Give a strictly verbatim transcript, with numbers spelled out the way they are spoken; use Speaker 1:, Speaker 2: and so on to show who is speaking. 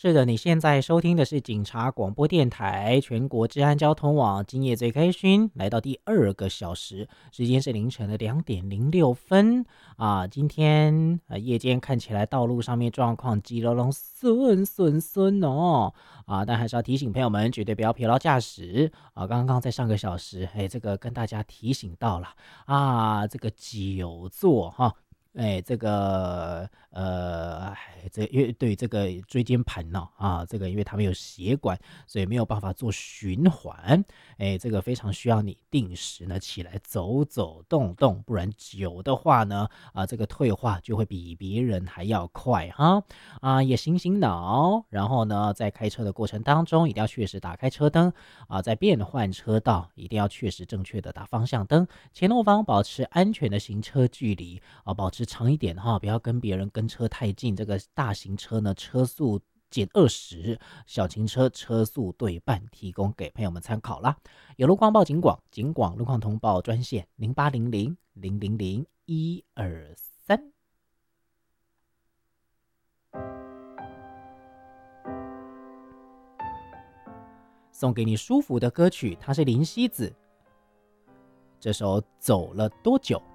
Speaker 1: 是的，你现在收听的是警察广播电台全国治安交通网，今夜最开勋，来到第二个小时，时间是凌晨的两点零六分啊。今天呃夜间看起来道路上面状况急隆隆顺顺顺哦啊，但还是要提醒朋友们，绝对不要疲劳驾驶啊。刚刚在上个小时，哎，这个跟大家提醒到了啊，这个久坐哈。哎，这个呃，哎这因为对这个椎间盘呢啊，这个因为它没有血管，所以没有办法做循环。哎，这个非常需要你定时呢起来走走动动，不然久的话呢，啊，这个退化就会比别人还要快哈。啊，也醒醒脑，然后呢，在开车的过程当中，一定要确实打开车灯啊，在变换车道一定要确实正确的打方向灯，前后方保持安全的行车距离啊，保持长一点哈，不要跟别人跟车太近。这个大型车呢，车速减二十，小型车车速对半，提供给朋友们参考啦。有路况报警广，警广路况通报专线零八零零零零零一二三。送给你舒服的歌曲，它是林夕子，这首《走了多久》。